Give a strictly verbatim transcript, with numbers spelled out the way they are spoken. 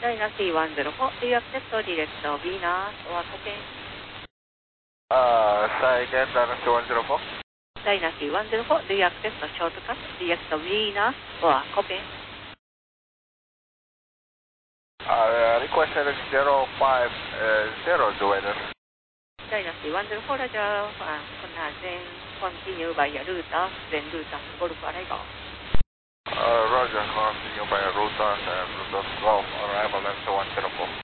Dynasty one zero four, do you accept or direct Venus or copy? Uh, say again, Dynasty one zero four. Dynasty one zero four, do you accept a shortcut, direct Venus or copy? Uh, request L X zero five zero, Dueler. Dynasty one zero four, Roger, uh, then continue by your route, then route Golf arrival. Uh, Roger, continue by route and route Golf arrival at one zero four.